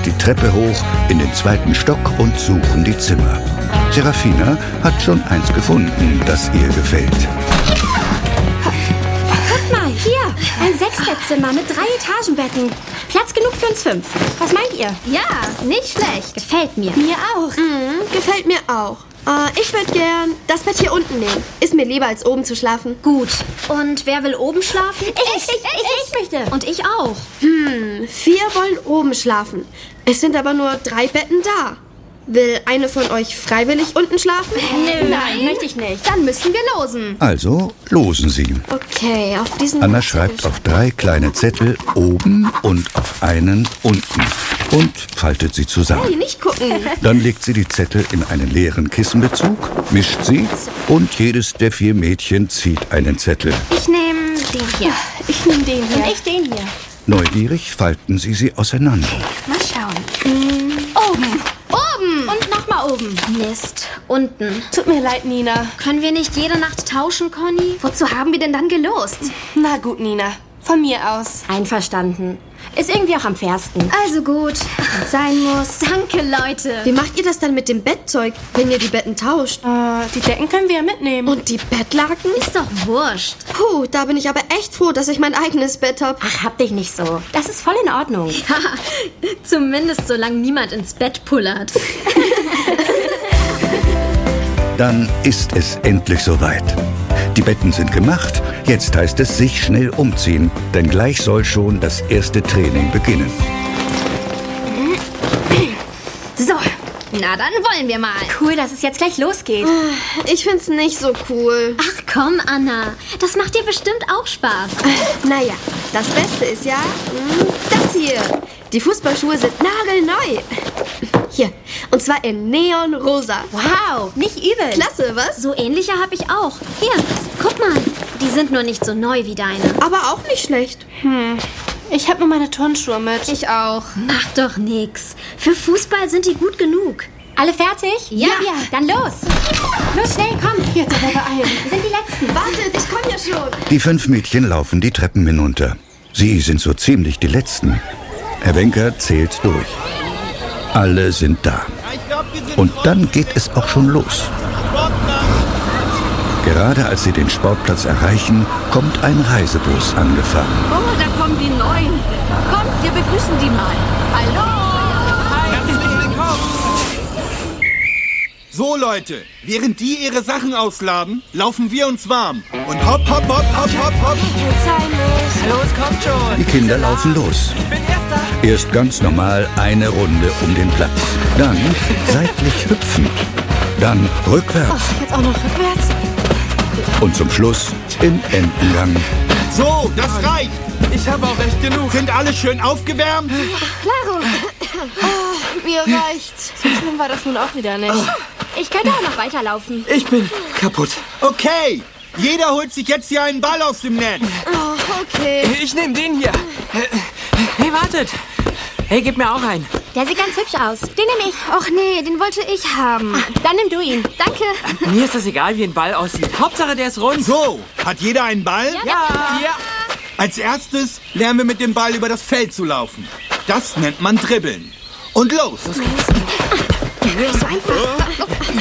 die Treppe hoch in den 2. Stock und suchen die Zimmer. Serafina hat schon eins gefunden, das ihr gefällt. Guck mal, hier, ein 6-Bettzimmer mit 3 Etagenbetten. Platz genug für uns 5. Was meint ihr? Ja, nicht schlecht. Gefällt mir. Mir auch. Gefällt mir auch. Ich würde gern das Bett hier unten nehmen. Ist mir lieber, als oben zu schlafen. Gut. Und wer will oben schlafen? Ich möchte. Und ich auch. 4 wollen oben schlafen. Es sind aber nur 3 Betten da. Will eine von euch freiwillig unten schlafen? Nein, möchte ich nicht. Dann müssen wir losen. Also losen sie. Okay, auf diesen... Anna schreibt auf 3 kleine Zettel oben und auf einen unten und faltet sie Hey, zusammen. nicht gucken. Dann legt sie die Zettel in einen leeren Kissenbezug, mischt sie und jedes der 4 Mädchen zieht einen Zettel. Ich nehme den hier. Ich nehme den hier. Und ich den hier. Neugierig falten sie auseinander. Mal schauen. Oben. Und nochmal oben. Mist. Unten. Tut mir leid, Nina. Können wir nicht jede Nacht tauschen, Conny? Wozu haben wir denn dann gelost? Na gut, Nina. Von mir aus. Einverstanden. Ist irgendwie auch am fairsten. Also gut. Sein muss. Danke, Leute. Wie macht ihr das dann mit dem Bettzeug, wenn ihr die Betten tauscht? Die Decken können wir ja mitnehmen. Und die Bettlaken? Ist doch wurscht. Puh, da bin ich aber echt froh, dass ich mein eigenes Bett habe. Ach, hab dich nicht so. Das ist voll in Ordnung. Zumindest solange niemand ins Bett pullert. Dann ist es endlich soweit. Die Betten sind gemacht, jetzt heißt es sich schnell umziehen, denn gleich soll schon das erste Training beginnen. So, Na, dann wollen wir mal. cool, dass es jetzt gleich losgeht. Ich find's nicht so cool. Ach komm, Anna. Das macht dir bestimmt auch Spaß. Naja, das Beste ist ja das hier. Die Fußballschuhe sind nagelneu. Hier, und zwar in Neonrosa. Wow, nicht übel. Klasse, was? So ähnliche habe ich auch. Hier, guck mal. Die sind nur nicht so neu wie deine. Aber auch nicht schlecht. Ich habe nur meine Turnschuhe mit. Ich auch. Mach doch nix. Für Fußball sind die gut genug. Alle fertig? Ja. Dann los. Los, schnell, komm. Jetzt aber beeilen. Wir sind die Letzten. Wartet, ich komme ja schon. Die 5 Mädchen laufen die Treppen hinunter. Sie sind so ziemlich die Letzten. Herr Wenker zählt durch. Alle sind da. Und dann geht es auch schon los. Gerade als sie den Sportplatz erreichen, kommt ein Reisebus angefahren. Oh, da kommen die Neuen. Kommt, wir begrüßen die mal. Hallo! Herzlich willkommen! So, Leute, während die ihre Sachen ausladen, laufen wir uns warm. Und hopp, hopp, hopp, hopp, hopp, hopp. Los, kommt schon. Die Kinder laufen los. Ich bin Erster. Erst ganz normal eine Runde um den Platz. Dann seitlich hüpfen. Dann rückwärts. Jetzt auch noch rückwärts. Und zum Schluss im Entengang. So, das reicht. Ich habe auch echt genug. Sind alle schön aufgewärmt? Mir reicht's. So schlimm war das nun auch wieder nicht. Ich könnte auch noch weiterlaufen. Ich bin kaputt. Okay, jeder holt sich jetzt hier einen Ball aus dem Netz. Okay. Ich nehme den hier. Hey, wartet. Hey, gib mir auch einen. Der sieht ganz hübsch aus. Den nehme ich. Och nee, den wollte ich haben. Dann nimm du ihn. Danke. Mir ist das egal, wie ein Ball aussieht. Hauptsache, der ist rund. So, hat jeder einen Ball? Ja. Als erstes lernen wir mit dem Ball über das Feld zu laufen. Das nennt man Dribbeln. Und los! So einfach.